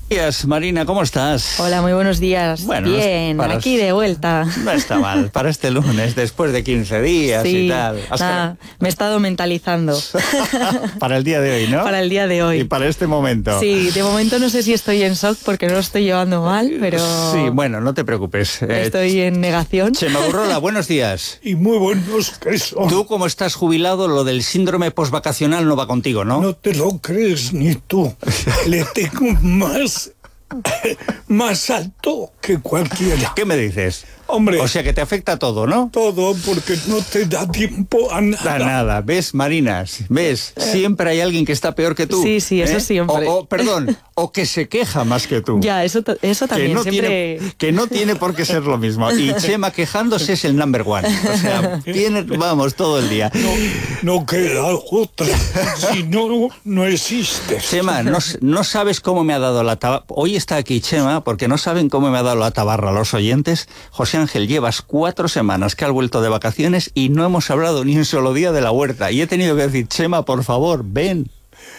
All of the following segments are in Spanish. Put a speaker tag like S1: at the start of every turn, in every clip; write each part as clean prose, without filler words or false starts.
S1: días, Marina, ¿cómo estás?
S2: Hola, muy buenos días.
S1: Bueno,
S2: bien, aquí de vuelta.
S1: No está mal, para este lunes, después de 15 días
S2: sí,
S1: y tal.
S2: Me he estado mentalizando.
S1: Para el día de hoy, ¿no?
S2: Para el día de hoy.
S1: Y para este momento.
S2: Sí, de momento no sé si estoy en shock porque no lo estoy llevando mal, pero...
S1: Sí, bueno, no te preocupes.
S2: Estoy en negación.
S1: Chema Gurrola, buenos días.
S3: Y muy buenos que son.
S1: Tú, como estás jubilado, lo del síndrome postvacacional no va contigo, ¿no?
S3: No te lo crees ni tú. Le tengo más alto que cualquiera.
S1: ¿Qué me dices?
S3: Hombre,
S1: o sea que te afecta todo, ¿no?
S3: Todo, porque no te da tiempo a nada.
S1: A nada. ¿Ves, Marinas? ¿Ves? Siempre hay alguien que está peor que tú.
S2: Sí, eso siempre.
S1: Perdón, o que se queja más que tú.
S2: Ya, eso también.
S1: Que no,
S2: siempre...
S1: que no tiene por qué ser lo mismo. Y Chema quejándose es el number one. O sea, vamos, todo el día.
S3: No queda otra. Si no, no existe.
S1: Chema, no sabes cómo me ha dado la tabarra. Hoy está aquí Chema porque no saben cómo me ha dado la tabarra a los oyentes. José Ángel, llevas 4 semanas que has vuelto de vacaciones y no hemos hablado ni un solo día de la huerta. Y he tenido que decir, Chema, por favor, ven.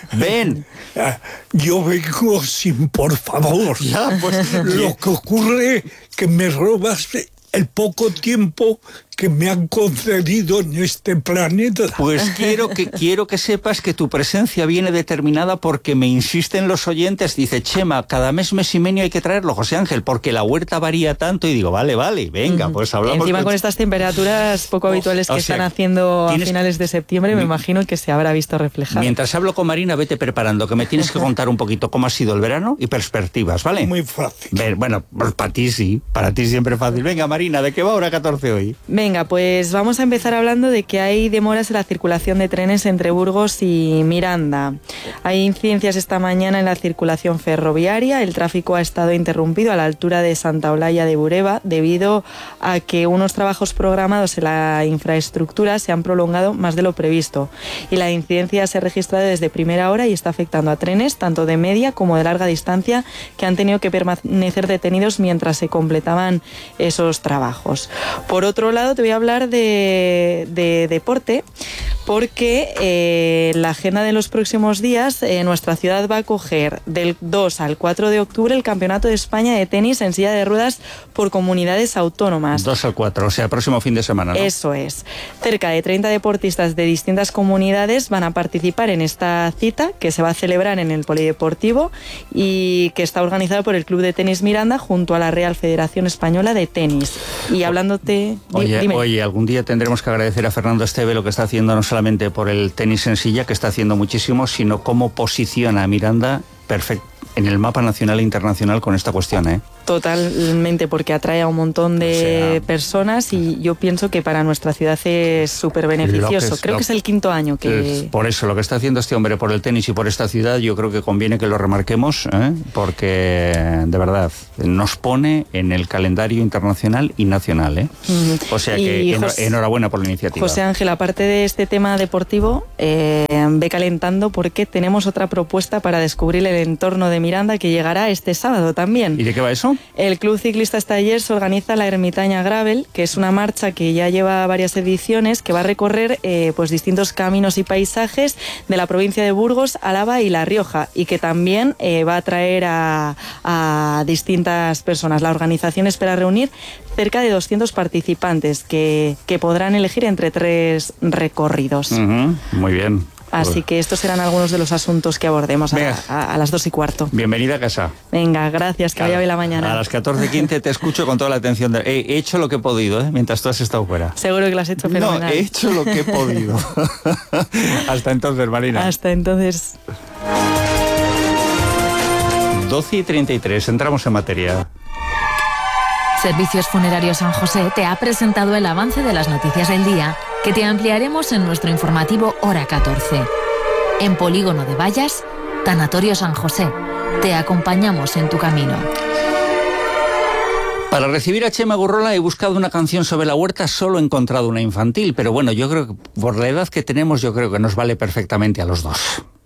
S3: Yo vengo sin por favor.
S1: Ya, pues,
S3: lo que ocurre que me robas el poco tiempo que me han concedido en este planeta.
S1: Pues quiero que sepas que tu presencia viene determinada porque me insisten los oyentes. Dice, Chema, cada mes y medio hay que traerlo, José Ángel, porque la huerta varía tanto. Y digo, vale, venga, pues hablamos.
S2: Encima con estas temperaturas poco habituales que están haciendo a finales de septiembre, me imagino que se habrá visto reflejado.
S1: Mientras hablo con Marina, vete preparando, que me tienes que contar un poquito cómo ha sido el verano y perspectivas, ¿vale?
S3: Muy fácil.
S1: Bueno, pues para ti sí, para ti siempre fácil. Venga, Marina, ¿de qué va hora 14 hoy?
S2: Venga, pues vamos a empezar hablando de que hay demoras en la circulación de trenes entre Burgos y Miranda. Hay incidencias esta mañana en la circulación ferroviaria. El tráfico ha estado interrumpido a la altura de Santa Olalla de Bureba debido a que unos trabajos programados en la infraestructura se han prolongado más de lo previsto. Y la incidencia se ha registrado desde primera hora y está afectando a trenes tanto de media como de larga distancia que han tenido que permanecer detenidos mientras se completaban esos trabajos. Por otro lado, te voy a hablar de deporte, porque la agenda de los próximos días, nuestra ciudad va a acoger del 2 al 4 de octubre el Campeonato de España de tenis en silla de ruedas por comunidades autónomas.
S1: 2 al 4, o sea, próximo fin de semana, ¿no?
S2: Eso es. Cerca de 30 deportistas de distintas comunidades van a participar en esta cita que se va a celebrar en el Polideportivo y que está organizada por el Club de Tenis Miranda junto a la Real Federación Española de Tenis. Y hablándote...
S1: Oye, algún día tendremos que agradecer a Fernando Esteve lo que está haciendo, no solamente por el tenis en silla, que está haciendo muchísimo, sino cómo posiciona a Miranda en el mapa nacional e internacional con esta cuestión, ¿eh?
S2: Totalmente, porque atrae a un montón de personas y yo pienso que para nuestra ciudad es súper beneficioso. Creo que es el 5º año que...
S1: Por eso, lo que está haciendo este hombre por el tenis y por esta ciudad, yo creo que conviene que lo remarquemos, porque de verdad nos pone en el calendario internacional y nacional, ¿eh? O sea que enhorabuena por la iniciativa.
S2: José Ángel, aparte de este tema deportivo, ve calentando porque tenemos otra propuesta para descubrir el entorno de Miranda que llegará este sábado también.
S1: ¿Y de qué va eso?
S2: El Club Ciclistas Talleres organiza la Ermitaña Gravel, que es una marcha que ya lleva varias ediciones, que va a recorrer pues distintos caminos y paisajes de la provincia de Burgos, Álava y La Rioja, y que también va a atraer a distintas personas. La organización espera reunir cerca de 200 participantes que podrán elegir entre 3 recorridos.
S1: Muy bien.
S2: Así que estos serán algunos de los asuntos que abordemos a las 2:15.
S1: Bienvenida a casa.
S2: Venga, gracias, que vaya bien la mañana.
S1: A las 14:15 te escucho con toda la atención. He hecho lo que he podido, mientras tú has estado fuera.
S2: Seguro que lo has hecho fenomenal.
S1: No, he hecho lo que he podido. Hasta entonces, Marina.
S2: Hasta entonces.
S1: 12:33, entramos en materia.
S4: Servicios Funerarios San José te ha presentado el avance de las noticias del día, que te ampliaremos en nuestro informativo Hora 14. En Polígono de Vallas, Tanatorio San José. Te acompañamos en tu camino.
S1: Para recibir a Chema Gurrola he buscado una canción sobre la huerta, solo he encontrado una infantil, pero bueno, yo creo que por la edad que tenemos, yo creo que nos vale perfectamente a los dos.